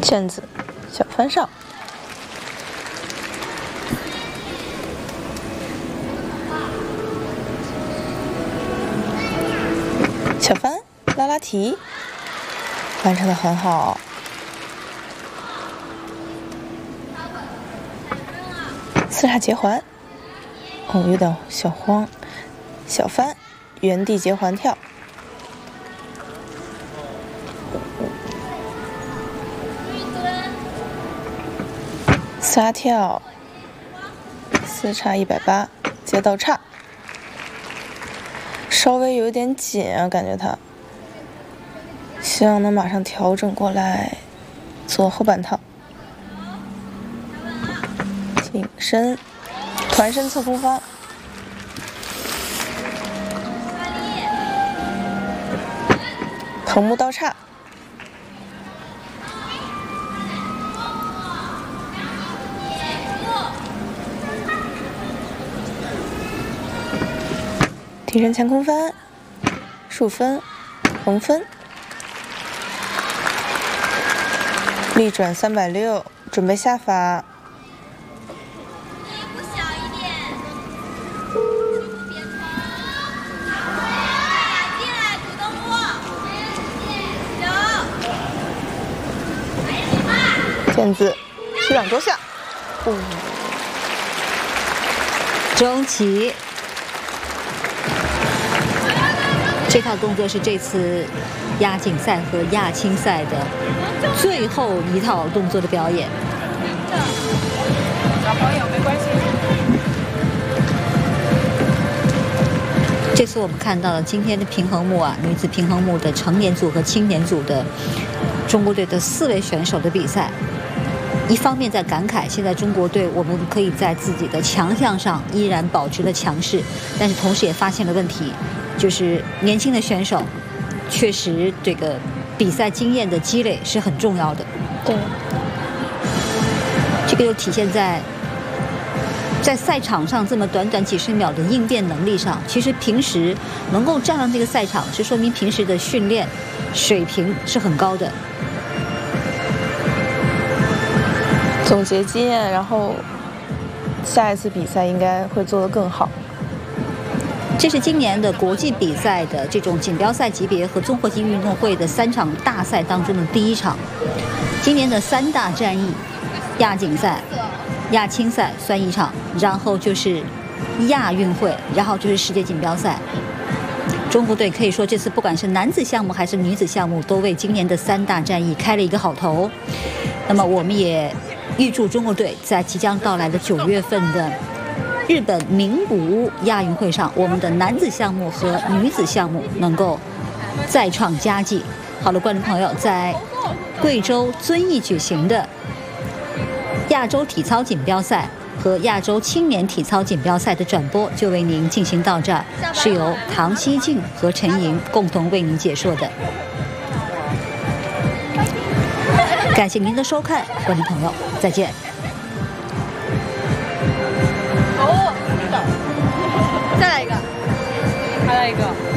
毽子，小翻上。小翻拉拉提，完成的很好。四叉结环，哦，有点小慌。小翻，原地结环跳。四叉跳，四叉180，接倒叉。稍微有点紧啊，感觉他，希望能马上调整过来，做后半套。挺身，团身侧空翻，横木倒叉，提身前空翻，竖分，横分，立转360，准备下法。毽子，起2周下， 中起。这套动作是这次亚锦赛和亚青赛的最后一套动作的表演。 小朋友没关系。 这次我们看到了今天的平衡木啊，女子平衡木的成年组和青年组的中国队的4位选手的比赛。一方面在感慨现在中国队我们可以在自己的强项上依然保持了强势，但是同时也发现了问题，就是年轻的选手确实这个比赛经验的积累是很重要的。 对， 这个又体现在赛场上这么短短几十秒的应变能力上。其实平时能够站上这个赛场，是说明平时的训练水平是很高的。 总结经验，然后下一次比赛应该会做得更好。 这是今年的国际比赛的这种锦标赛级别和综合性运动会的3场大赛当中的第1场。今年的3大战役，亚锦赛、亚青赛算1场，然后就是亚运会，然后就是世界锦标赛。中国队可以说这次不管是男子项目还是女子项目，都为今年的3大战役开了一个好头。那么我们也预祝中国队在即将到来的9月份的日本名古屋亚运会上，我们的男子项目和女子项目能够再创佳绩。好了，观众朋友，在贵州遵义举行的亚洲体操锦标赛和亚洲青年体操锦标赛的转播就为您进行到这儿，是由唐熙静和陈莹共同为您解说的。感谢您的收看，观众朋友，再见。 再来一个，再来一个。